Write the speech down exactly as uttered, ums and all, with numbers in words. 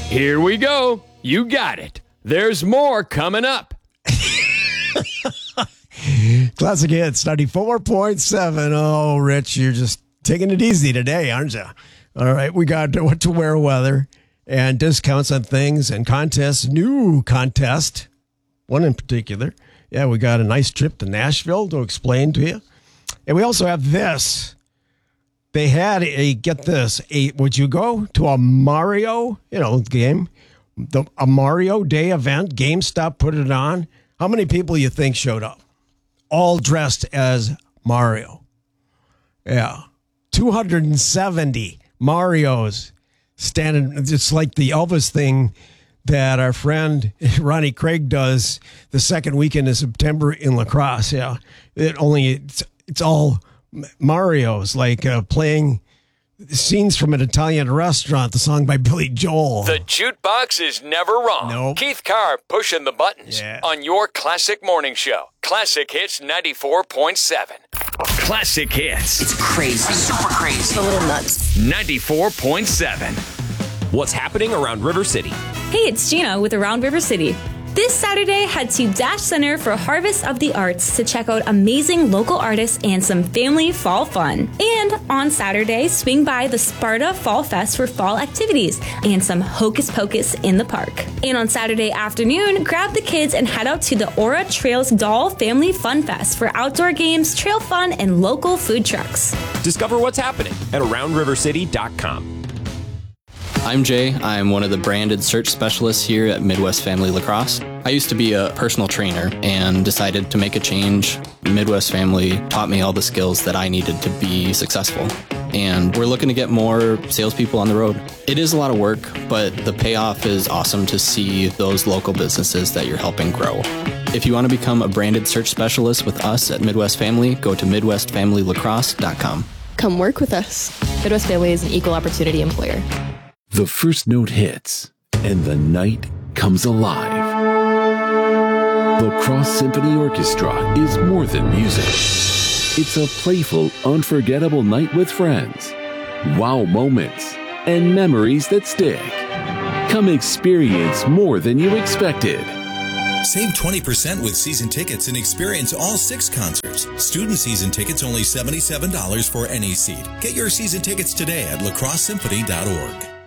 Here we go. You got it. There's more coming up. Classic Hits ninety-four point seven. Oh, Rich, you're just taking it easy today, aren't you? All right, we got what to wear weather and discounts on things and contests. New contest, one in particular. Yeah, we got a nice trip to Nashville to explain to you. And we also have this. They had a, get this, a, would you go to a Mario, you know, game, the, a Mario Day event? GameStop put it on. How many people you think showed up? All dressed as Mario. Yeah. two hundred seventy Marios standing. It's like the Elvis thing that our friend Ronnie Craig does the second weekend of September in La Crosse. Yeah. It only, it's, it's all Mario's, like uh, playing scenes from an Italian restaurant, the song by Billy Joel. The jukebox is never wrong. Nope. Keith Carr pushing the buttons Yeah. on your classic morning show. Classic Hits ninety-four point seven. Classic Hits It's crazy. Super crazy. It's a little nuts. ninety-four point seven. What's happening around River City? Hey, it's Gina with Around River City. This Saturday, head to Dash Center for Harvest of the Arts to check out amazing local artists and some family fall fun. And on Saturday, swing by the Sparta Fall Fest for fall activities and some hocus pocus in the park. And on Saturday afternoon, grab the kids and head out to the Aura Trails Doll Family Fun Fest for outdoor games, trail fun, and local food trucks. Discover what's happening at around river city dot com. I'm Jay. I'm one of the branded search specialists here at Midwest Family Lacrosse. I used to be a personal trainer and decided to make a change. Midwest Family taught me all the skills that I needed to be successful. And we're looking to get more salespeople on the road. It is a lot of work, but the payoff is awesome to see those local businesses that you're helping grow. If you want to become a branded search specialist with us at Midwest Family, go to midwest family lacrosse dot com. Come work with us. Midwest Family is an equal opportunity employer. The first note hits, and the night comes alive. La Crosse Symphony Orchestra is more than music. It's a playful, unforgettable night with friends, wow moments, and memories that stick. Come experience more than you expected. Save twenty percent with season tickets and experience all six concerts. Student season tickets only seventy-seven dollars for any seat. Get your season tickets today at la crosse symphony dot org.